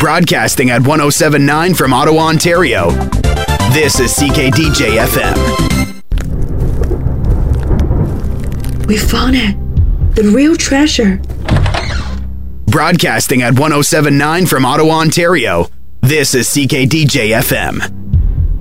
Broadcasting at 107.9 from Ottawa, Ontario. This is CKDJ FM. We found it. The real treasure. Broadcasting at 107.9 from Ottawa, Ontario. This is CKDJ FM.